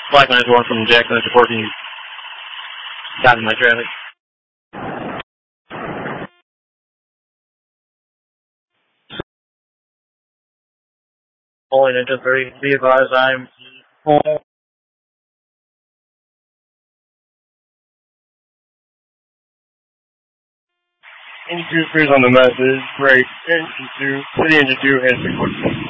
Flight 91 from Jackson at 14. Stopping my traffic. Pulling into 3. Be advised I'm home. Engine 2 is on the message. Break. Engine 2. City Engine 2 and 6.